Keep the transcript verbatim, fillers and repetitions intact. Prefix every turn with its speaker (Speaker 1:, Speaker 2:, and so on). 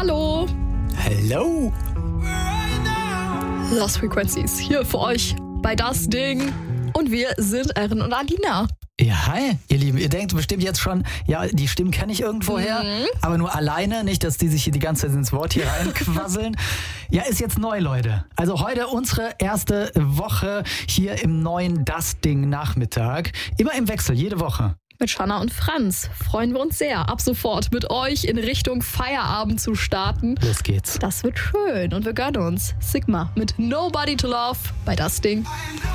Speaker 1: Hallo.
Speaker 2: Hello.
Speaker 1: Lost Frequencies hier für euch bei Das Ding. Und wir sind Erin und Alina.
Speaker 2: Ja, hi, ihr Lieben. Ihr denkt bestimmt jetzt schon, ja, die Stimmen kenne ich irgendwoher,
Speaker 1: Mhm.
Speaker 2: aber nur alleine, nicht, dass die sich hier die ganze Zeit ins Wort hier reinquasseln. Ja, ist jetzt neu, Leute. Also heute unsere erste Woche hier im neuen Das Ding Nachmittag. Immer im Wechsel, jede Woche.
Speaker 1: Mit Shanna und Franz freuen wir uns sehr, ab sofort mit euch in Richtung Feierabend zu starten.
Speaker 2: Los geht's.
Speaker 1: Das wird schön und wir gönnen uns Sigma mit Nobody to Love bei Das Ding.